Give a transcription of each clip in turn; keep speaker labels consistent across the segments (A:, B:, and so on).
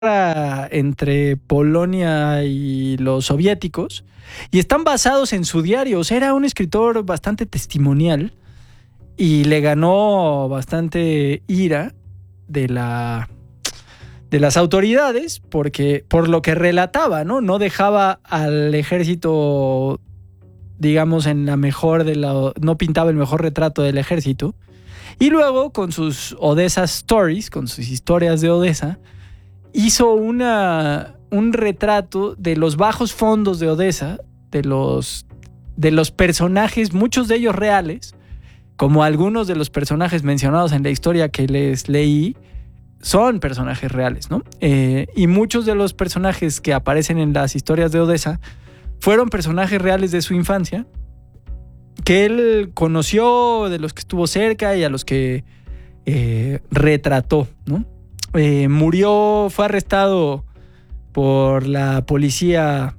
A: entre Polonia y los soviéticos y están basados en su diario. O sea, era un escritor bastante testimonial y le ganó bastante ira de las autoridades porque por lo que relataba, ¿no? No dejaba al ejército, digamos, no pintaba el mejor retrato del ejército. Y luego, con sus Odessa Stories, con sus historias de Odessa, hizo un retrato de los bajos fondos de Odessa, de los personajes, muchos de ellos reales, como algunos de los personajes mencionados en la historia que les leí, son personajes reales, ¿no? Y muchos de los personajes que aparecen en las historias de Odessa fueron personajes reales de su infancia, que él conoció, de los que estuvo cerca y a los que retrató, ¿no? Fue arrestado por la policía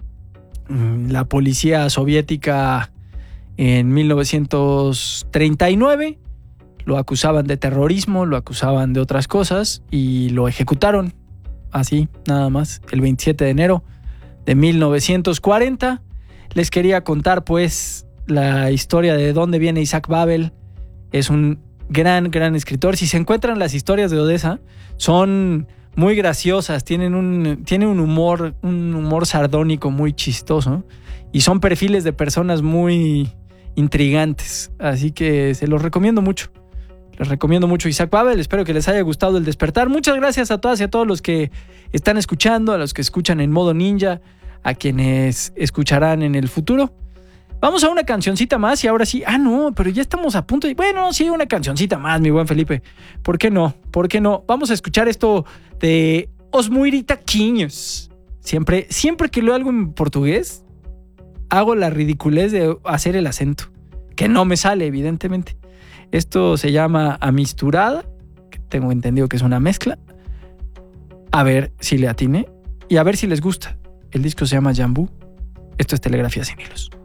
A: soviética en 1939. Lo acusaban de terrorismo, lo acusaban de otras cosas y lo ejecutaron así, nada más, el 27 de enero de 1940. Les quería contar, pues, la historia de dónde viene Isaac Babel. Es un gran escritor. Si se encuentran las historias de Odessa, son muy graciosas, tienen un humor sardónico muy chistoso y son perfiles de personas muy intrigantes. Así que se los recomiendo mucho. Les recomiendo mucho Isaac Babel. Espero que les haya gustado El Despertar. Muchas gracias a todas y a todos los que están escuchando, a los que escuchan en modo ninja, a quienes escucharán en el futuro. Vamos a una cancioncita más y ahora sí. No, pero ya estamos a punto de... Bueno, sí, una cancioncita más, mi buen Felipe. ¿Por qué no? Vamos a escuchar esto de Os Muiritaquinhos. Siempre que leo algo en portugués, hago la ridiculez de hacer el acento, que no me sale, evidentemente. Esto se llama Amisturada, que tengo entendido que es una mezcla. A ver si le atiné y a ver si les gusta. El disco se llama Jambú. Esto es Telegrafía Sin Hilos.